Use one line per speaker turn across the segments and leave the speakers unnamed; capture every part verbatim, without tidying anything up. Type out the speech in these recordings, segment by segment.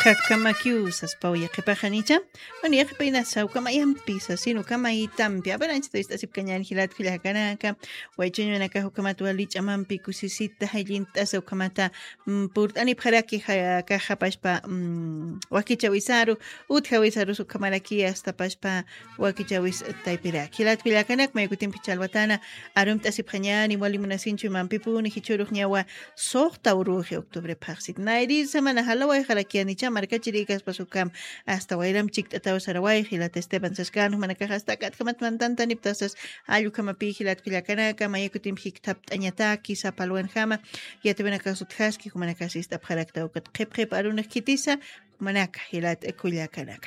Kakamakiusas pauya qipaqanicha bueno yaqipayna sawkamayampisas sino kamaytampi aparanchito istasip kañani hilat hilakanaka waychañunaka hukamata walich'amanpi kusisita hayllinta sawkamata purt'ani pharaki kajapashpa wakichawisaru uthawisaru sukamaraki hasta pashpa wakichawis taypiraki hilat hilakanaka maykutinpi chalwatana arumta asip kañani walimunasinchu mampipuni hichuruq ñawa soqta uruji octubre paqsit nayri semana halaway halakiani markachirikas pasukam hasta wayram chiktataw saraway hilat Esteban Sascano manaka hasta katkamat mantanta niptasas ayukamapi hilat kullakanaka mayekutim hiktap tañataki sapalwan hama yatabenaka suthaski kumanaka sista pharakta ukat qep qep aruna kitisa manaka hilat kullakanaka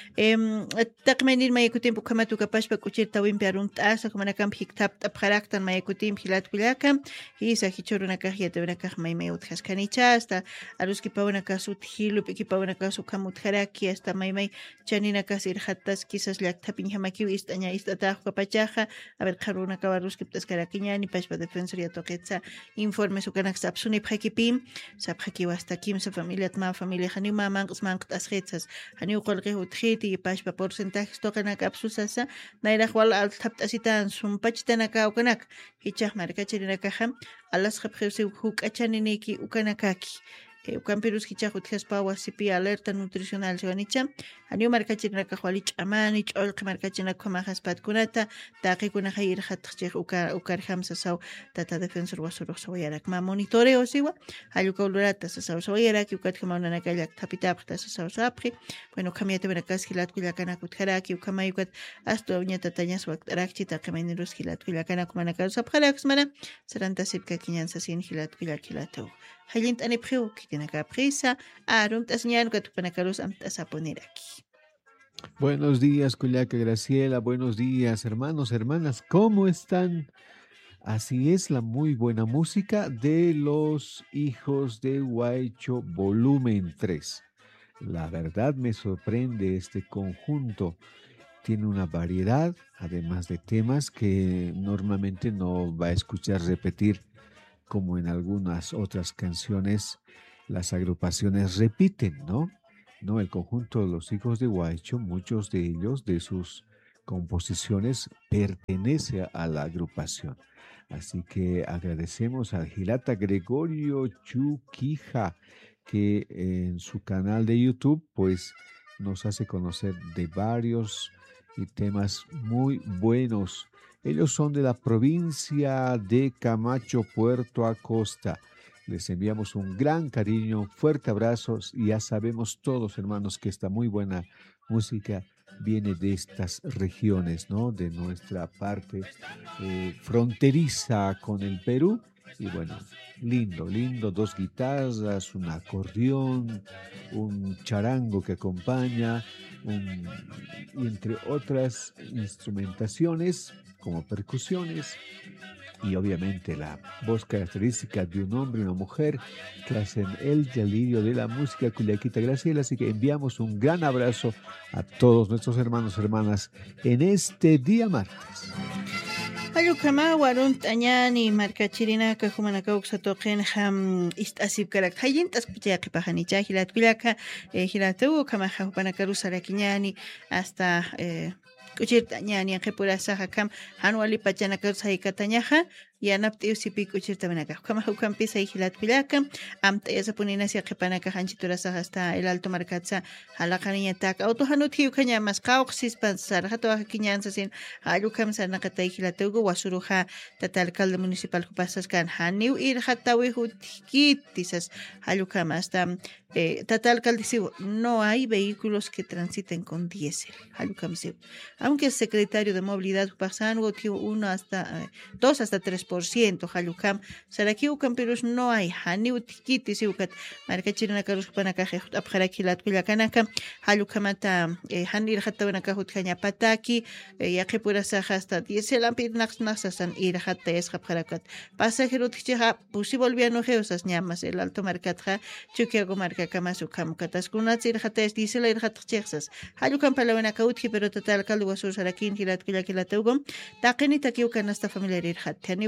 em taqmenir mayekutim pukamatu kapashpa kuchirta wimpi aruntasa kumanaka hiktap pharaktan mayekutim hilat kullaka hisa hichurunaka yatabenaka maymay uthaskanicha hasta aruski pawanaka sut hilup ekipawanaka sukamutharaki hasta maymay chaninaka sirhatas quizás llaqtapin hamakiw istaña istataq kapachaja a ver qarunaka waruskiptas karakiñani pashpa defensoría toqetsa informe sukanak sapsuni phakipim saphakiw hasta kimsa familia tma familia hani mamang manqtas khetsas hani uqolqi utkhiti pashpa porcentajes toqanaka apsusasa nayraq wal altaptasitan sumpachtanaka ukanak hichaq markachirinaka ham alas khapkhewsi huk'achaniniki ukanakaki Ukampirus hichaq utkhaspa wasipi alerta nutricional siwanicha hani markachinaka wali ch'amani ch'olqi markachinaka khumajaspatkунata taqikunaqa irhatqchej ukar ukar hamsa saw tata defensor wasuruq sawayarak ma monitoreo siwa halluka ulurata sasaw sawayarak ukatka maunanaka llaqtapitapqta sasaw sapqi bueno kamiyata berakas hilat kullakanaka utharaki ukamayukat astu uñata tañas waqtarakchi taqaminirus hilat kullakanaka manaka sapqarakas mana saranta sipka kiñansa sin hilat kullakilatu Hayint aniphiu kitinaka prisa arum tasñan katupanakaros amtasaponeraki.
Buenos días, Culiaca Graciela. Buenos días, hermanos, hermanas. ¿Cómo están? Así es la muy buena música de los hijos de Huaycho, volumen tres. La verdad me sorprende este conjunto. Tiene una variedad, además de temas que normalmente no va a escuchar repetir como en algunas otras canciones las agrupaciones repiten, ¿no? ¿No? El conjunto de los hijos de Huaycho, muchos de ellos, de sus composiciones, pertenece a la agrupación. Así que agradecemos a Gilata Gregorio Chuquija, que en su canal de YouTube, pues, nos hace conocer de varios y temas muy buenos. Ellos son de la provincia de Camacho, Puerto Acosta. Les enviamos un gran cariño, fuerte abrazos y ya sabemos todos, hermanos, que esta muy buena música viene de estas regiones, ¿no? De nuestra parte eh, fronteriza con el Perú. Y bueno, lindo, lindo, dos guitarras, un acordeón, un charango que acompaña, un, y entre otras instrumentaciones como percusiones y obviamente la voz característica de un hombre y una mujer que hacen el delirio de la música Culiaquita Graciela. Así que enviamos un gran abrazo a todos nuestros hermanos y hermanas en este día martes.
Ayukama warun tañani markachirinaka humanaka uksatoqen ham istasip karak hayintas kuchayaqi pahanicha hilat kullaka hilatu kama hupanaka rusarakiñani hasta kuchirta ñani qipurasaqa kam hanwali pachanaka saykatañaqa yanapti usipi kuchirta manaka kama hukampi sayhilat kullaka amta yasapunina si qipanaka hanchiturasaqa hasta el alto markatsa halaqaniñataka autohanuthi ukaña mas qawqsis pansar hato kiñansa sin allukam sanaqa tayhilatugu wasuruja tata alcalde municipal kupasaskan haniw ir hatawi hutkitisas allukam hasta eh, tata alcalde siu no hay vehículos que transiten con diésel allukam siu aunque el secretario de movilidad pasango tiu uno hasta eh, dos hasta tres por ciento halukam saraki ukamperus no hay hani utikiti siukat markachirina karus panaka jehut abkharakilat kullakanaka halukamata hanir hattawana kahut kanya pataki yaqipurasa hasta diésel ampir naqs naqsasan ir hatta es abkharakat pasajero ticha pusi volviano geusas llamas el alto markatja chukiago marka kamasu kam kataskunat ir hatta es diésel ir hatta chexas halukam palawana kautki pero total kaldu wasur sarakin hilat kullakilatugo taqini takiukan hasta familiar ir hatta ni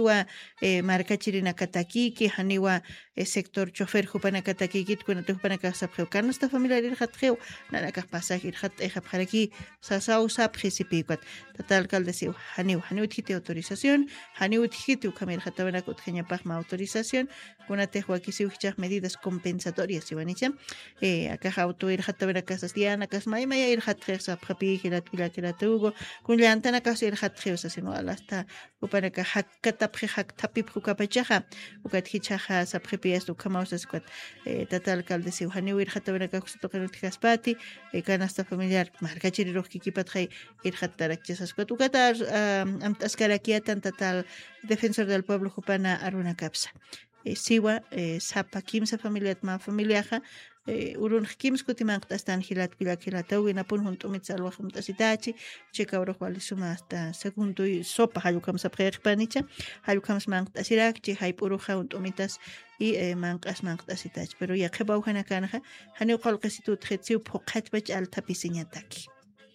haniwa eh, markachirina katakiki haniwa eh, sector chofer hupana katakiki kuna te hupana ka sapkheu kana sta familia ir khatkheu nana ka pasaje ir khat e kharaki sasau sap khisipikat tata alcalde si haniwa haniwa tite autorización haniwa tite ukamir khatabana kutkhenya pagma autorización kuna te huakisi uchach medidas compensatorias ivanicha eh acá auto ir khatabana kasas diana kas mai mai ir khatkheu sap khapi hilat pila kila tugo kun lantana kas ir khatkheu sasino alasta upana ka hakkata phi hak tapi phukapachaha ukat hichaha sap khapi esto kamausas kwat tata alcalde si haniwa ir khatabana ka kustoqero tikaspati e kanasta familiar markachiri rohki kipathay ir khattarak chasas kwat ukata am taskarakiatan tatal defensor del pueblo jupana aruna kapsa e siwa e sapa kimsa familiat ma familiaja e urun kims kutiman tastan hilat pila kila tawina pun junto mit salwa junta sitachi cheka oro kwali suma hasta segundo sopa halu kam sa prer panicha halu kam smang tasirak chi hay puro junto mitas y e man qas man tasitach pero ya kheba uhana kanaja hani qol qisitu tkhitsi phoqat bach al tapisinyataki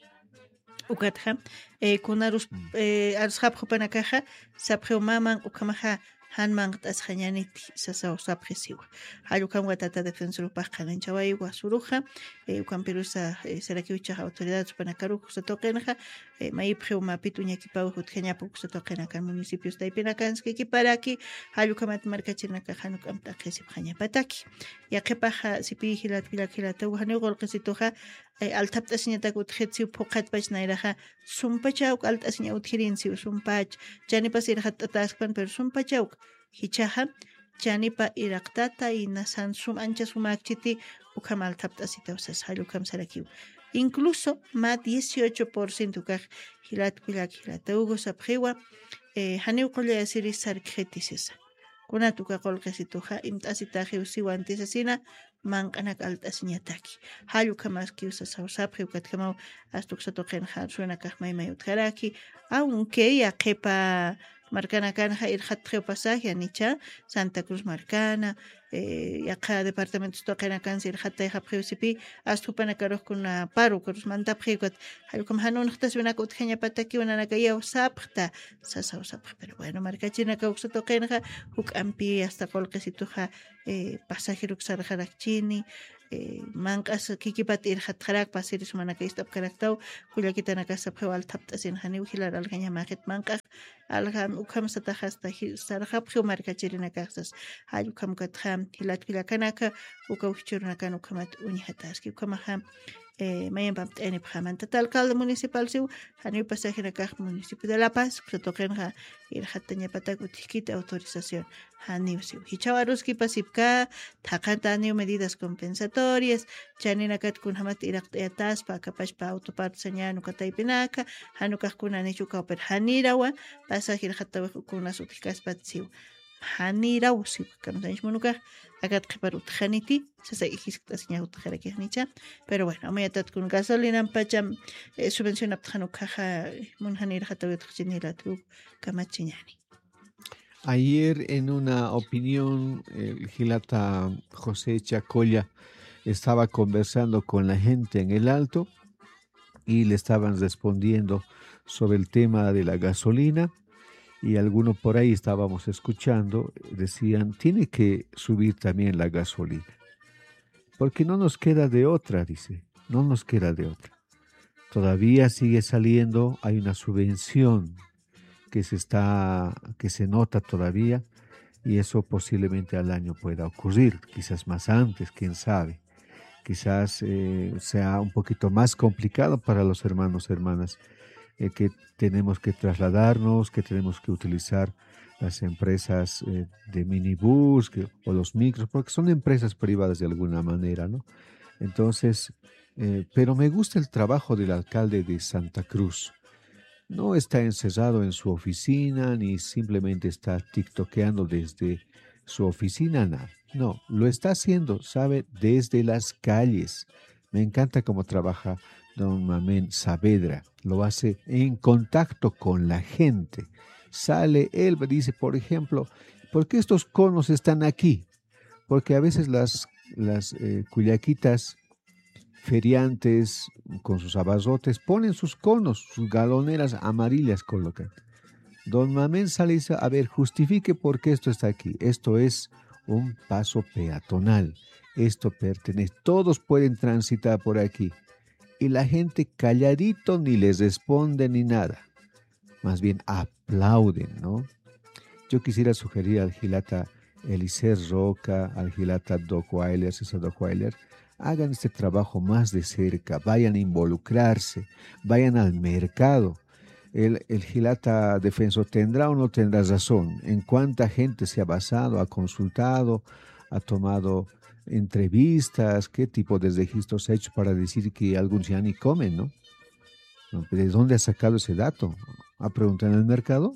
ukatha e kunarus e arshab khupana kaja sapkheu maman ukamaja han manqtas khañanit sasa usapkhisiwa halu kam watata defensor paqanan chawai wasuruja e ukam perusa seraki ucha autoridades pana karu sa toqenaja e mai phuma pituña kipaw hutkhenya puk sa toqena kan municipios taipina kanski kiparaki halu kamat markachina ka hanu kam taqisib khanya pataki ya qepaja sipi hilat pila kila taw hanu golqisitoja altaptasñata kutkhitsi phoqat bachnairaja sumpacha altasña uthirinsi sumpach chanipas irhat taspan per sumpacha hichaha chanipa iraqtata y nasan sum ancha sumakchiti ukamal taptasita usas halukam sarakiu incluso ma dieciocho por ciento kaj hilat pilak hilata ugo sapjewa eh haniu qolle asiri sarkhetisesa kunatu ka qolqesituja imtasitaje usiwantis asina manqanak altasñataki halu kamas ki usa sausapje ukatkama astuksotoqen har suena kaj maymay utjaraki aunque ya qepa Marcana Canja ir hatgeo pasaje anicha Santa Cruz Marcana eh yaqa departamentos toqena cancir hatta hapgeo sipi astupana karoh kuna paru cruz manta phigot halkom hanun khtas bena kut khenya pataki una kaya usapta sasa usapta pero bueno marcachina ka ukso toqenja huk ampi hasta kolqesituja eh pasaje ruksar kharakchini eh manqas kikipat ir hatqarak pasir sumana ka istap karaktau kulakitana ka sapgeo al taptasin hani uhilar al khenya maget manqa alhan ukam sata hasta sarhab khio markachirina kaxas hayu kam katkham hilat pila kanaka ukauchurna kan ukamat unihataski ukamaha eh mayan pamt ene phaman total alcalde municipal siu hani pasajina kaj municipio de La Paz que toqenja ir hatanya patak utikita autorización hani siu hichawaruski pasipka thaqantani medidas compensatorias chanina kat kun hamat iraqtas pa kapash pa autopart señanu kataipinaka hanu kaj kunani chuka per hanirawa pasajir hatta kunas utikas patsiu hanira usi kamtanish munuka agat qeparut khaniti sasa ikistas ña utjaraki nicha pero bueno amayatat kun gasolina pacham eh, subvención aptjanu caja munhanir hatawet khinilatu kamachiñani.
Ayer en una opinión el Gilata José Chacolla estaba conversando con la gente en el Alto y le estaban respondiendo sobre el tema de la gasolina. Y algunos por ahí estábamos escuchando, decían, tiene que subir también la gasolina. Porque no nos queda de otra, dice, no nos queda de otra. Todavía sigue saliendo, hay una subvención que se está, que se nota todavía, y eso posiblemente al año pueda ocurrir, quizás más antes, quién sabe. Quizás eh, sea un poquito más complicado para los hermanos y hermanas. Eh, que tenemos que trasladarnos, que tenemos que utilizar las empresas eh, de minibús que, o los micros, porque son empresas privadas de alguna manera, ¿no? Entonces, eh, pero me gusta el trabajo del alcalde de Santa Cruz. No está encerrado en su oficina, ni simplemente está tiktokeando desde su oficina, nada. No, lo está haciendo, ¿sabe? Desde las calles. Me encanta cómo trabaja don Mamén Saavedra, lo hace en contacto con la gente. Sale él, dice, por ejemplo, ¿por qué estos conos están aquí? Porque a veces las, las eh, cuyaquitas feriantes con sus abarrotes ponen sus conos, sus galoneras amarillas colocan. Don Mamen sale y dice, a ver, justifique por qué esto está aquí. Esto es un paso peatonal. Esto pertenece, todos pueden transitar por aquí. Y la gente calladito ni les responde ni nada. Más bien aplauden, ¿no? Yo quisiera sugerir al Gilata Elicer Roca, al Gilata Doc Weiler, César Doc Weiler, hagan este trabajo más de cerca, vayan a involucrarse, vayan al mercado. El, el Gilata defensor tendrá o no tendrá razón en cuánta gente se ha basado, ha consultado, ha tomado entrevistas, qué tipo de registros ha hecho para decir que algunos ya ni comen, ¿no? No, ¿de dónde ha sacado ese dato? ¿Ha preguntado en el mercado?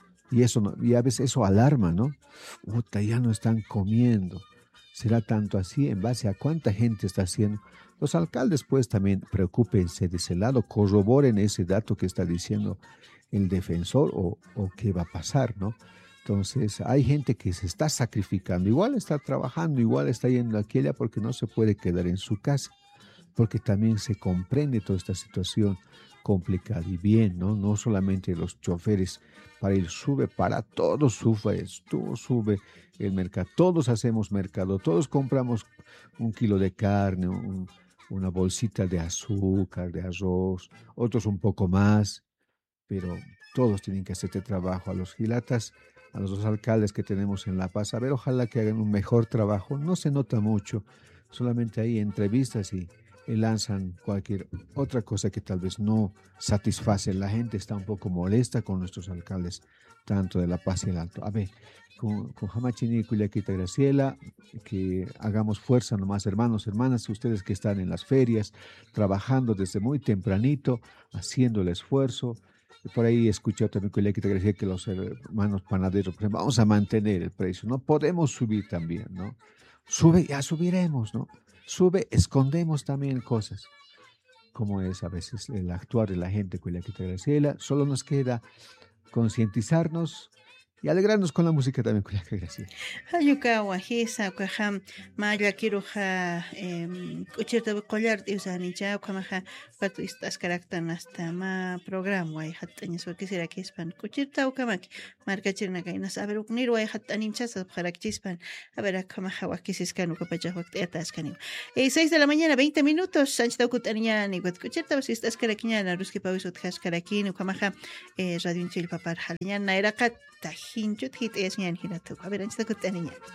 Y eso, no- y a veces eso alarma, ¿no? Uta, ya no están comiendo. ¿Será tanto así? ¿En base a cuánta gente está haciendo? Los alcaldes, pues, también preocúpense de ese lado, corroboren ese dato que está diciendo el defensor o, o qué va a pasar, ¿no? Entonces, hay gente que se está sacrificando, igual está trabajando, igual está yendo aquí y allá porque no se puede quedar en su casa porque también se comprende toda esta situación complicada y bien, ¿no? No solamente los choferes para ir sube, para todos sube, todo sube el mercado, todos hacemos mercado, todos compramos un kilo de carne, un- una bolsita de azúcar, de arroz, otros un poco más, pero todos tienen que hacer este trabajo. A los gilatas, a los dos alcaldes que tenemos en La Paz, a ver, ojalá que hagan un mejor trabajo. No se nota mucho, solamente hay entrevistas y, y lanzan cualquier otra cosa que tal vez no satisface. La gente está un poco molesta con nuestros alcaldes, tanto de La Paz y el Alto. A ver, con, con Jamachini y Cuyaquita Graciela, que hagamos fuerza nomás, hermanos, hermanas, ustedes que están en las ferias, trabajando desde muy tempranito, haciendo el esfuerzo. Por ahí escuché también que te decía que los hermanos panaderos, por ejemplo, vamos a mantener el precio, no podemos subir también, ¿no? Sube, ya subiremos, ¿no? Sube, escondemos también cosas, como es a veces el actuar de la gente con la que te Graciela. Solo nos queda concientizarnos y alegrarnos con la música también con la que Graciela.
Hayuka wajisa ukaham maya kiruja em kuchirta kollar usanicha ukamaja patu istas karaktan hasta ma program way hattañas wa quisiera que ispan kuchirta ukamak marca chirna kainas a ver uknir way hattanim chasa parakchispan a ver akamaja wa kisiskan ukapacha wakti ataskan eh seis de la mañana veinte minutos sanchta ukutanian y wat kuchirta was istas karakñana ruski pawisut has karakin ukamaja eh radio chil papar halñana era kat tajinchut hit es ñan hiratu a ver anchta kutanian